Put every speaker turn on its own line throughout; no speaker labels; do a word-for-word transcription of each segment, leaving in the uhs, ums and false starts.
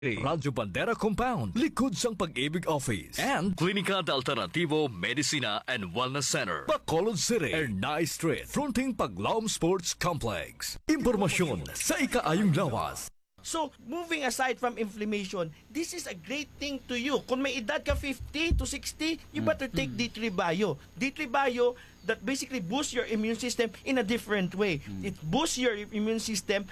Radyo Bandera Compound, likod sang Pag-ibig Office, and
Klinika de Alternativo Medicina and Wellness Center,
Bacolod City, Ernay Street, fronting Paglaom Sports Complex. Impormasyon sa ikaayong lawas.
So, moving aside from inflammation, this is a great thing to you. Kung may edad ka fifty to sixty, you better take D three Bio. D three Bio that basically boosts your immune system in a different way. It boosts your immune system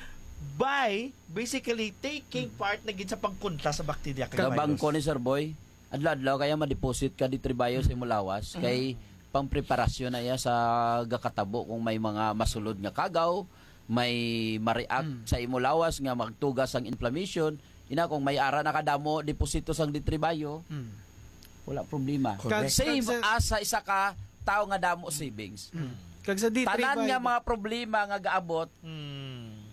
by basically taking part na gid sa pagkontra sa bakterya kay
Kabang ko ni Sir Boy, adlaw-adlaw kaya ma-deposit ka di tribayo sa imulawas mm-hmm. kay pangpreparasyon na ya sa gakatabo kung may mga masulod nga kagaw, may ma-react mm. sa imulawas nga magtugas ang inflammation, ina kung may ara na kadamo deposito sang di tribayo, mm. wala problema.
Correct.
Same as sa isa ka tao nga damo savings.
Mm. Kag sa di
tanan nga mga problema nga gaabot, mm.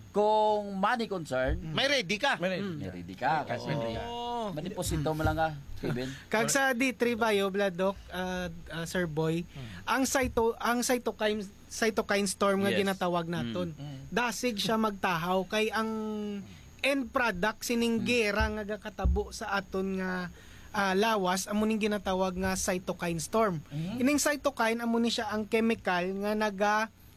kung money concern,
may ready ka.
May ready, mm. may ready ka. Kasi oh. Madiposito mo lang ka, Kevin.
Kag sa D three Bio, Bladok, uh, uh, Sir Boy, hmm. ang cyto ang cytokine cytokine storm nga yes. ginatawag naton. Hmm. Dasig siya magtahaw kay ang end product sining gera nga gakatabo sa aton nga uh, lawas amo ning ginatawag nga cytokine storm. Hmm. Ining cytokine amo ni siya ang chemical nga naga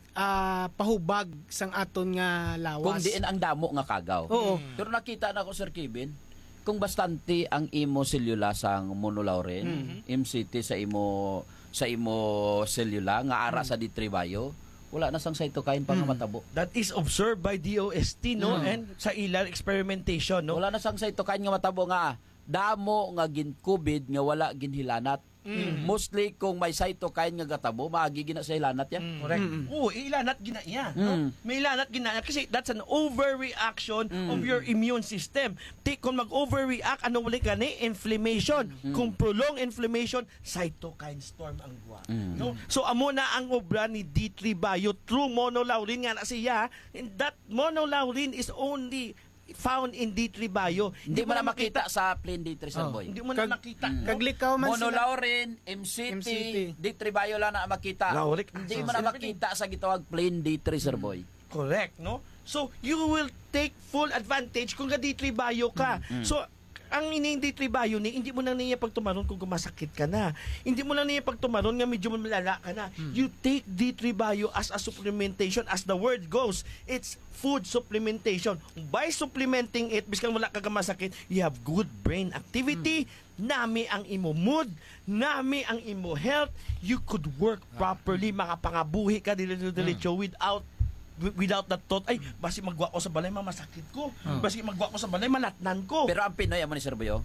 uh, pahubag sang aton nga lawas.
Kung diin ang damo nga kagaw.
Oo.
Hmm. Pero nakita na ko, Sir Kevin, kung bastante ang imo cellula sang monolaurin, mm-hmm. M C T sa imo sa imo cellula nga ara mm-hmm. sa D three Bio, wala na sang cytokine pang mm-hmm. matabo.
That is observed by D O S T no mm-hmm. and sa ilang experimentation no.
Wala na sang cytokine nga matabo nga damo nga gin COVID nga wala ginhilanat. Mm. Mostly kung may cytokine nga gatabo, maagi gina sa ilanat yan.
Mm. Correct. Mm. Oo, ilanat gina yan. Mm. No? May ilanat gina yan kasi that's an overreaction mm. of your immune system. T- kung mag-overreact, ano wala ka ni? Inflammation. Mm. Kung prolonged inflammation, cytokine storm ang guwa. Mm. No? So, amo na ang obra ni D three Bio through monolaurin nga na siya. And that monolaurin is only found in D three Bio.
Hindi mo na makita sa plain D three, Sir
oh.
Boy.
Hindi mo na makita.
Mm. Kaglikaw man
monolaurin, M C T, D three Bio lang na makita.
Laurik.
Hindi mo na makita sa gitawag plain D three, Sir Boy.
Correct, no? So, you will take full advantage kung ga D three Bio ka. Mm-hmm. So, ang ining D three Bio ni, hindi mo lang niya pagtumaron kung gumasakit ka na. Hindi mo lang niya pagtumaron nga medyo malala ka na. Hmm. You take D three Bio as a supplementation, as the word goes. It's food supplementation. By supplementing it, biskan wala ka masakit, you have good brain activity, hmm. nami ang imo mood, nami ang imo health, you could work properly, makapangabuhi ka dili-diretso hmm. without without that thought, ay, basi magwa ko sa balay, mamasakit ko. Hmm. Basi magwa ko sa balay, malatnan ko.
Pero ang Pinoy, amo ni Sir Boyo,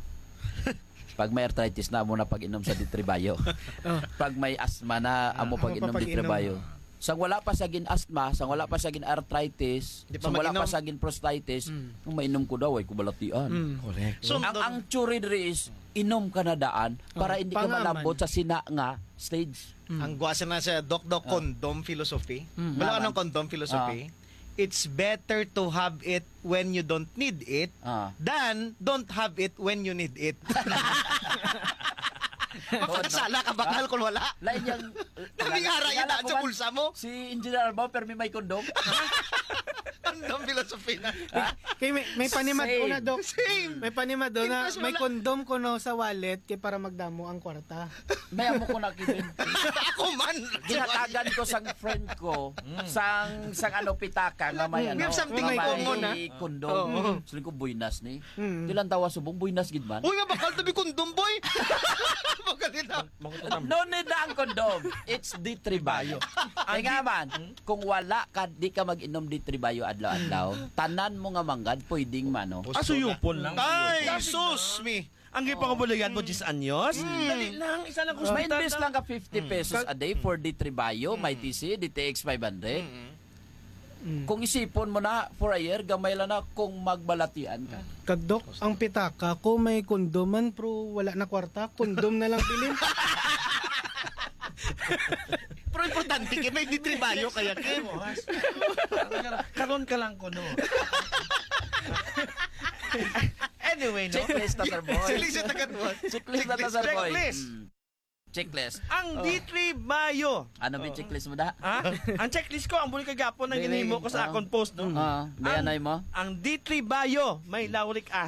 pag may arthritis na, amo na pag-inom sa D three Bio. oh. Pag may asthma na, amo pag-inom D three Bio. Sang wala pa sa gin asthma, sang wala pa sa gin arthritis, sang wala pa sa gin prostatitis, mm. nung mainom ko daw, ay kubalatian. Mm.
Correct.
So, ang, ang tsuri is, inom ka na daan para oh, hindi ka malambot sa sina nga stage.
Mm. Ang gwasa na sa Doc Doc condom philosophy. Mm. Wala ka ng condom philosophy. Uh. It's better to have it when you don't need it uh. than don't have it when you need it. Mapakasala ka bakal kung wala.
Lain yang
nangingara yan daan sa pulsa mo.
Si Engineer Alba pero may kondom.
Condom philosophy na.
Kay may, may panimad ko na, Doc.
Same.
May panimad do na may kondom ko no sa wallet kay para magdamo ang kwarta.
May amo ko na Kevin.
Ako man.
Ginatagan ko sang friend ko mm. sang sang ano pitaka nga may ano.
May
may kondom. Oh. Sabi ko buinas ni. Mm. Dilan tawa subong buinas gid man.
Uy, mabakal tabi kondom boy.
No need na ang kondom. It's D three Bio. Ay nga man, kung wala ka, di ka mag-inom D three Bio adlaw-adlaw, tanan mo nga manggad, pwedeng mano.
Asuyupon lang.
Ay, sus me.
Ang ipangabulayan mo, diyos anyos? Mm. Dali lang, isa lang
may invest lang ka fifty pesos a day for D three Bio, may T C, D T X five hundred. Mm. Kung isipon mo na for a year, gamay lang na kung magbalatian ka.
Kagdok, ang pitaka ko may kondoman pero wala na kwarta, kondom na lang bilhin.
Pero importante kaya may D three Bio kaya Kim.
Karon ka lang ko no. Anyway, no.
Checklist na, Sir Boy.
Checklist na,
Checklist na, Sir Boy.
Checklist.
Mm. Checklist.
Ang D three Bio.
Ano ba yung checklist mo da?
Ha? Ang checklist ko, ang buli kagapon na ginihimo ko sa akong post, no?
Ah, bayanay mo?
Ang D three Bio, may lauric acid.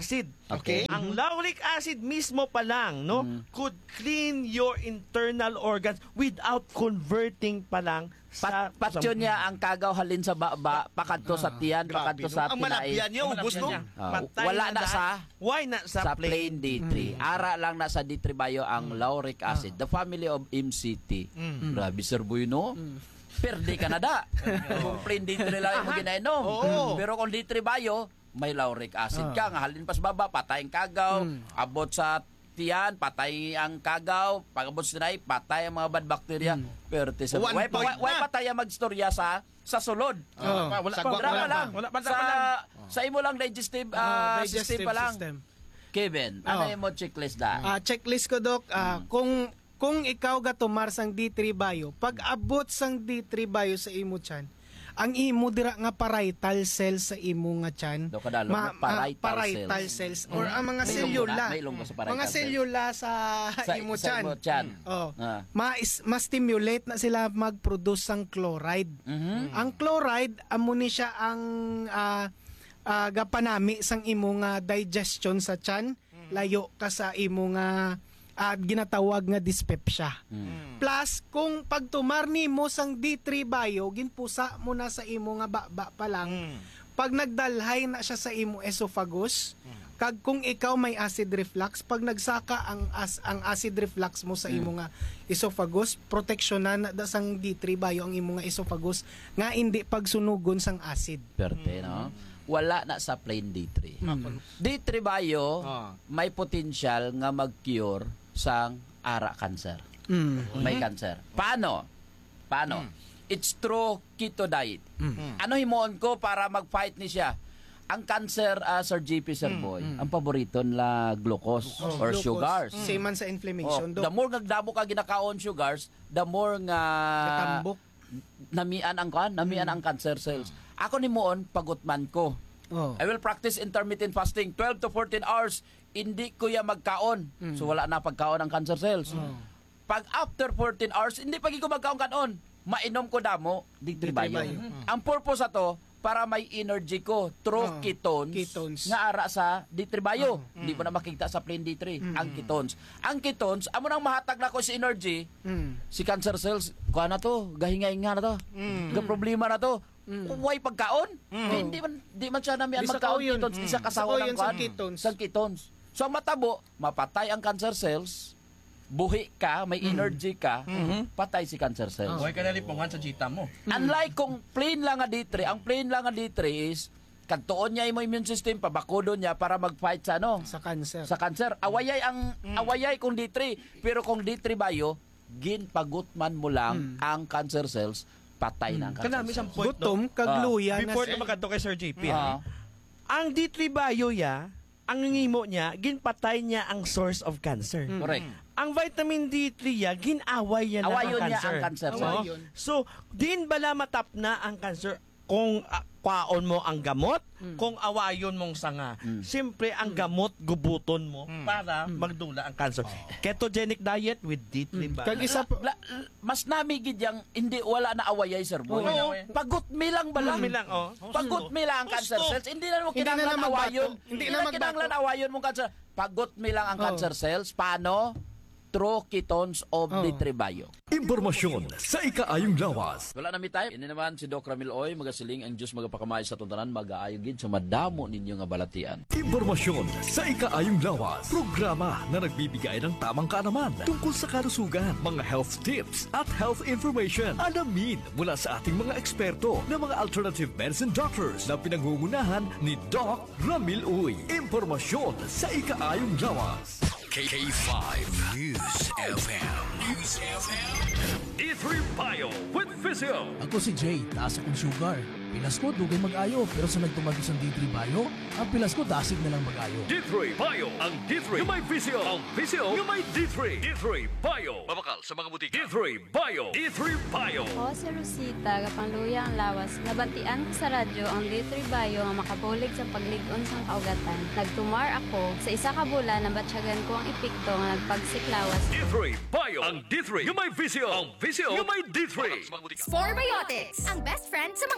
Okay.
Ang lauric acid mismo pa lang, no, could clean your internal organs without converting pa lang sa
Pat, patyo niya ang kagaw halin sa baba, pakadto sa tiyan,
Grabe,
pakadto
no?
sa
Ang
pinay.
malapyan niya, ubos, no?
Ah,
Patay
wala
na
na
lahat.
sa
Why na sa,
sa plain D three. Ara lang na sa D three bio ang lauric acid. The family of M C T. Grabe, Sir Boy, no? Perde ka na da. Kung plain D three lang mo ginainom. Pero kung D three bio, may lauric acid ka. Nga halin pas baba, patay ang kagaw. Abot sa tiyan, patay ang kagaw. Pag-abot sa tinay, patay ang mga bad bacteria. Perte sa
One
Why,
point
why, why
na.
patay ang magstorya sa sa sulod?
Oh.
wala
Sa
pa,
gwak
wala
Drama
pa
lang.
Wala pa,
sa,
drama lang.
sa imo lang digestive,
Oh,
ah,
digestive
system pa lang.
system.
Kevin, ano
Oh.
yung mo checklist da?
Ah, checklist ko, Dok. Ah, kung kung ikaw gatumar sang D three bio, pag abot sang D three bio sa imo chan, ang imo dira nga parietal cells sa imo nga chan,
Do kadalo na parietal
parietal cells or ang mga
May ilong
selula,
muna, may ilong ba sa parietal
mga
cells?
selula sa,
Sa
imo
sa
chan.
imo chan.
Oh.
Ah.
Ma-is- ma-stimulate na sila mag-produce sang chloride.
Mhm.
Ang chloride amo ni siya ang ah, ah, gapanami sang imo nga digestion sa chan, layo ka sa imo nga ah, ginatawag nga dyspepsia. Plus kung pagtumar nimo sang D three bio, ginpusa mo na sa imo nga baba pa lang. Pag nagdalhay na siya sa imo esophagus, kag kung ikaw may acid reflux, pag nagsaka ang as, ang acid reflux mo sa imo nga esophagus, proteksyonan na da sang D three bio ang imo nga esophagus nga hindi pagsunugon sang acid.
Perte, no? Wala na sa plain D three. D three bio,
Ah.
may potential nga mag-cure sang ara cancer.
Mm.
May cancer. Paano? Paano? It's through keto diet. Ano himuon ko para mag-fight ni siya? Ang cancer, uh, Sir G P, Sir Boy, ang paborito nila glucose or
Glucose.
sugars.
Same man sa
Oh,
inflammation.
the
Dok.
more nagdamo ka ginakaon sugars, the more nga
Natambok.
namian ang kan, namian ang cancer cells. Ako ni moon pagutman ko.
Oh.
I will practice intermittent fasting twelve to fourteen hours. Hindi ko ya magkaon. So wala na pagkaon ang cancer cells. Pag after fourteen hours, hindi pagi ko magkaon kanon. Mainom ko damo, D three bio. Ang purpose ato para may energy ko through
Oh,
ketones,
ketones.
nga ara sa D three bio. Hindi mo na makita sa plain D three ang ketones. Ang ketones amo nang mahatag na ko si energy
Mm.
si cancer cells, kuha na to, gahinga-hinga na to. Ga problema na to. Why pagkaon? Hindi man di man siya nami ang
Di sa
magkaon
kao yun.
ketones, isa
Sa
kasawa
kao
ng
yun sa
kuan.
ketones.
Sa ketones. So ang matabo, mapatay ang cancer cells, buhi ka, may energy ka, patay si cancer cells.
Huwag ka nalipungan sa jita mo.
Unlike kung plain lang nga D three, ang plain lang nga D three is kadtuon niya imo immune system, pabakudo niya para mag-fight sa ano,
Sa cancer.
sa cancer. Awayay ang awayay kung D three, pero kung D three bio, ginpagutman mo lang ang cancer cells, patay na ang cancer
Kanami
cells.
siyang point,
Gutom,
no?
kagluya na
Before
siya.
ka makadto kay Sir J P,
Ah.
ha? Ang D three bio ya, ang ngimo niya, ginpatay niya ang source of cancer.
Correct.
Ang vitamin D three ya, ginaway niya na
Awayon
ang
niya
cancer.
ang cancer
Oo.
cells.
Awayon.
So, din bala matap na ang cancer kung uh, kwaon mo ang gamot, kung awayon mong sanga. Siyempre, ang gamot, gubuton mo para magdula ang cancer. Ketogenic diet with D three bio.
Kag isa pa-
La- l- mas namigid yang hindi wala na awayay, Sir Boy.
Oo.
Pagut mi lang ba lang?
Kami lang, oh.
Pagut mi lang ang cancer
Gusto.
cells. Hindi na mo
Hindi na
kinanglan
na magbato.
awayon.
Hindi
Hindi
na
na
magbato.
kinanglan awayon mong cancer. Pagut mi lang ang
Oh.
cancer cells. Paano? Through ketones of
Oh.
D three bio.
Impormasyon sa ikaayong lawas.
Wala na mi tayo. Ini naman si Doc Ramil Oy, magasiling ang Diyos magapakamay sa tuntanan, mag-aayo gid sa madamo ninyo nga balatian.
Impormasyon sa ikaayong lawas. Programa na nagbibigay ng tamang kaalaman tungkol sa kalusugan, mga health tips at health information. Alamin mula sa ating mga eksperto na mga alternative medicine doctors na pinangungunahan ni Doc Ramil Uy. Impormasyon sa ikaayong lawas.
K five News F M. News F M. D three Bio with Physio.
Ako si Jay, taas akong sugar. Pilas ko, dugay mag-ayo. Pero sa nagtumagi sa D three Bio, ang pilas ko, dasig na lang mag-ayo.
D three Bio. Ang D three yung may Physio. Ang Physio yung may D three. D three Bio. Mabakal sa mga butika. D three Bio. D three Bio.
Ako si Rosita, kapangluya ang lawas. Nabantian ko sa radyo ang D three Bio nga makabulig sa pagligon sang kaugatan. Nagtumar ako sa isa ka bulan na batsyagan ko ang epekto nga nagpagsiklawas.
D three Bio. Ang D three yung may Physio. Ang Physio yung may D three.
Sporbiotics, ang best friend sa mga kababayan.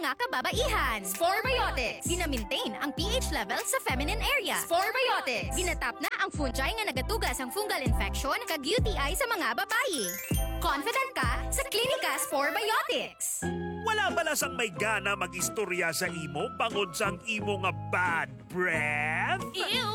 kababaihan. Sporebiotics. Gina-maintain ang pH level sa feminine area. Sporebiotics. Ginatap na ang fungi nga nagatugas ang fungal infection kag U T I sa mga babayi. Confident ka sa Clinica Sporebiotics.
Wala balas ang may gana mag-istorya sa imo bangod sang imo nga bad breath?
Ew!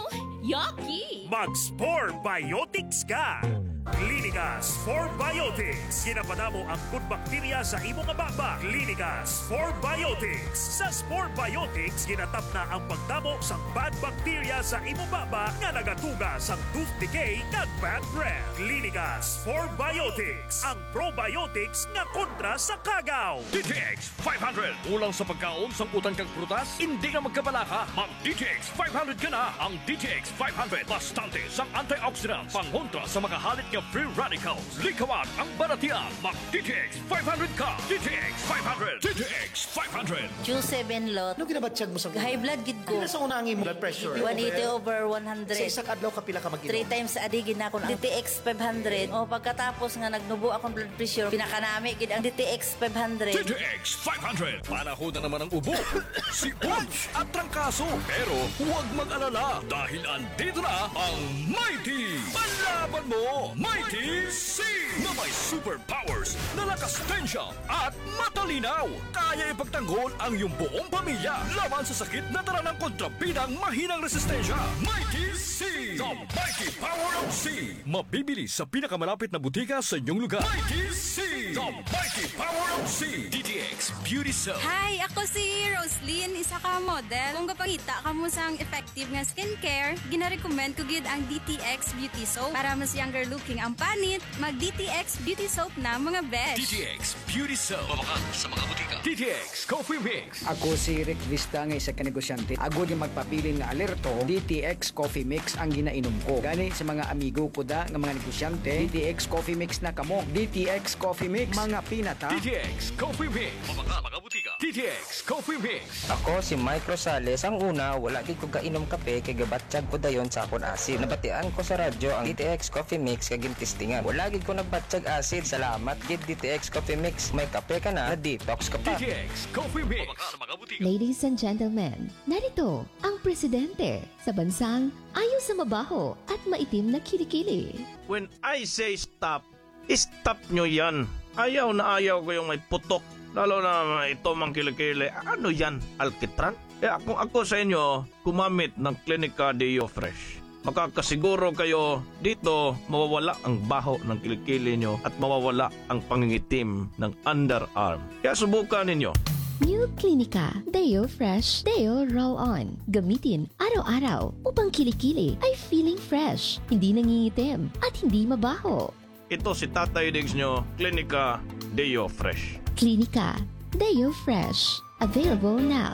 Yucky!
Mag-Sporebiotics ka! Clinica Sporebiotics. Ginapadamo ang good bacteria sa imo nga baba. Clinica Sporebiotics. Sa Sporebiotics, ginatap na ang pagdamo sa bad bacteria sa imo baba nga nagatuga sa tooth decay kag bad breath. Clinica Sporebiotics. Ang probiotics nga kontra sa kagaw.
D T X five hundred. Ulang sa pagkaon sang utang kang prutas, hindi na magkabalaka. Mag-D T X five hundred ka na. Ang D T X five hundred, bastante sang antioxidants, pangontra sa mga halit nga free radicals. Likawan ang baratian. Mag-D T X five hundred ka. D T X five hundred. D T X five hundred.
Jose Benlot.
Ano ginabatsyag mo sa
High blood gid ko.
Ano sa unang imo blood pressure?
one eighty over one hundred.
Sa isang adlaw ka pila ka mag-inom?
Three times a day gid na ako D T X five hundred. O pagkatapos nga nagnubo akong blood pressure, pinakanami gid ang D T X five hundred.
D T X five hundred. Panahon na naman ang ubo, si Punch at trangkaso. Pero huwag mag-alala dahil andito na ang Mighty. Palaban mo, Mighty C! Na may superpowers na lakas tensya at matalinaw. Kaya ipagtanggol ang iyong buong pamilya laban sa sakit na dala ng kontrabidang mahinang resistensya. Mighty C! The Mighty Power of C! Mabibili sa pinakamalapit na butika sa inyong lugar. Mighty C! The Mighty Power of C! D T X Beauty Soap.
Hi, ako si Roslyn, isa ka model. Kung kapangita ka mo sang effective nga skincare, gina-recommend ko gid ang D T X Beauty Soap. Para mas younger looking ang panit, mag-D T X Beauty Soap na mga besh.
D T X Beauty Soap. Mabakal sa mga butika. D T X Coffee Mix.
Ako si Rick Vista nga isa ka negosyante. Agod yung magpabilin nga alerto, D T X Coffee Mix ang ginainom ko. Gani sa mga amigo ko da nga mga negosyante, D T X Coffee Mix na kamo. D T X Coffee Mix, mga pinata.
D T X Coffee Mix. Mabakal mga butika. D T X Coffee Mix.
Ako si Mike Rosales. Ang una, wala gid ko kainom kape kay gabatsyag ko dayon sa akon asid. Nabatian ko sa radyo ang D T X Coffee Mix kag gintistingan. Wala gid ko nagbatsyag asid. Salamat gid D T X Coffee Mix. May kape ka na, detox ka pa.
D T X Coffee Mix. Mabakal mga butika.
Ladies and gentlemen, narito ang presidente sa bansang ayaw sa mabaho at maitim na kilikili.
When I say stop, stop nyo yan. Ayaw na ayaw ko yung may putok. Lalo na ito mang kilikili. Ano yan? Alkitran? Eh kung ako sa inyo, kumamit ng Clinica Deo Fresh. Makakasiguro kayo dito mawawala ang baho ng kilikili nyo at mawawala ang pangingitim ng underarm. Kaya subukan ninyo.
New Clinica Deo Fresh Deo Roll-On. Gamitin araw-araw upang kilikili ay feeling fresh, hindi nangingitim at hindi mabaho.
Ito si Tatay Diggs nyo, Clinica Deo Fresh.
Clinica Deo Fresh. Available now.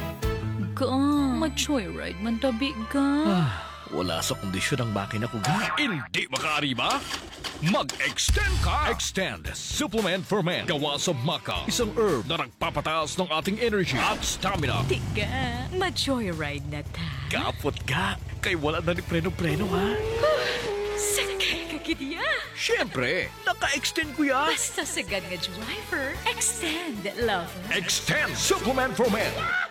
Ka, mag-joyride man tabi ka.
Wala sa kondisyon ang makina ko. Hindi makaari ba? Mag-extend ka! Extend Supplement for Men. Gawa sa maca. Isang herb na nagpapataas ng ating energy at stamina.
Tiga, mag-joyride na ta.
Kapot ka. Kay wala na ni preno-preno ha.
Sakay ka kitiya.
Siyempre, naka-extend ko ya.
Basta sagad nga driver. Extend, lover.
Extend Supplement for Men.